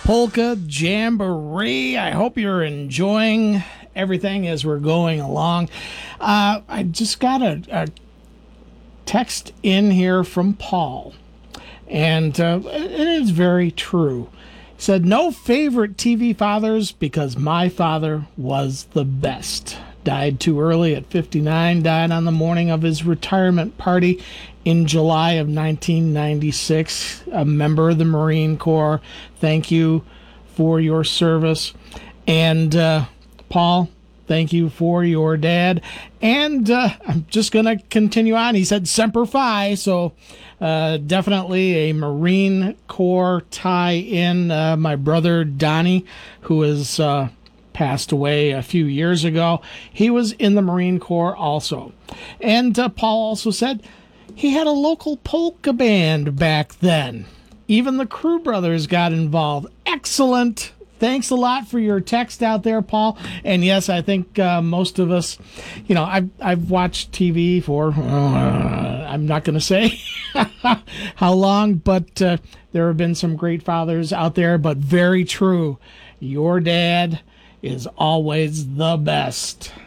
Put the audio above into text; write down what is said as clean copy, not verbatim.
Polka Jamboree. I hope you're enjoying everything as we're going along. I just got a text in here from Paul, and it is very true. He said, "No favorite TV fathers because my father was the best." Died too early at 59, died on the morning of his retirement party in July of 1996. A member of the Marine Corps. Thank you for your service. And Paul, thank you for your dad. And I'm just going to continue on. He said Semper Fi, so definitely a Marine Corps tie-in. My brother Donnie, who is passed away a few years ago, he was in the Marine Corps also. And Paul also said he had a local polka band back then. Even the Crew Brothers got involved. Excellent. Thanks a lot for your text out there, Paul. And yes, I think most of us, I've watched TV for, I'm not going to say how long, but there have been some great fathers out there, but very true. Your dad is always the best.